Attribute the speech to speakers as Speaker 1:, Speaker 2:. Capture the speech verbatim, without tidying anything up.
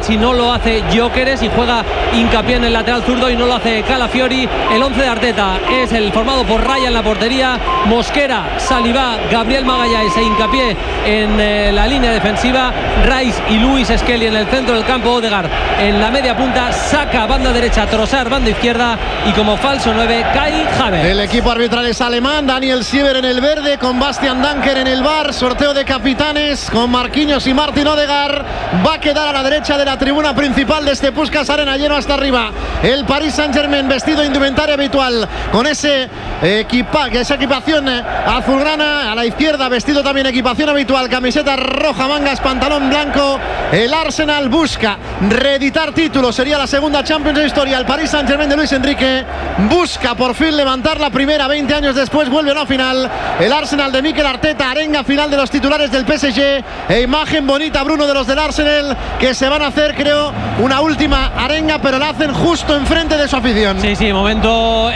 Speaker 1: Bernacchi, no lo hace Gyökeres y juega hincapié en el lateral zurdo y no lo hace Calafiori. El once de Arteta es el formado por Raya en la portería, Mosquera, Salivá, Gabriel Magallanes e hincapié en eh, la línea defensiva, Rice y Luis Skelly en el centro del campo, Odegaard en la media punta, Saka banda derecha, Trossard banda izquierda y como falso nueve Kai Havertz.
Speaker 2: El equipo arbitral es alemán, Daniel Siever en el verde, con Bastian Danker en el bar, sorteo de capitanes con Marquinhos y Martin Odegaard. Va a quedar a la derecha de la tribuna principal de este Puskás Arena, lleno hasta arriba el Paris Saint-Germain, vestido de indumentaria habitual con ese equipa, esa equipación azulgrana. A la izquierda vestido también equipación habitual, camiseta roja, mangas, pantalón blanco. El Arsenal busca reeditar títulos, sería la segunda Champions de historia. El Paris Saint-Germain de Luis Enrique busca por fin levantar la primera, veinte años después vuelve a la final. El Arsenal de Mikel Arteta, arenga final de los titulares del P S G e imagen bonita, Bruno, de los del Arsenal, que se van a hacer, creo, una última arenga, pero la hacen justo enfrente de su afición.
Speaker 1: Sí, sí, momento